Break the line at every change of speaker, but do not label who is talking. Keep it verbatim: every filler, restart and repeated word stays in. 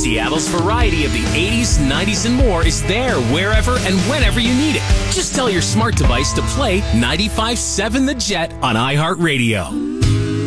Seattle's variety of the eighties, nineties, and more is there wherever and whenever you need it. Just tell your smart device to play ninety-five point seven The Jet on iHeartRadio.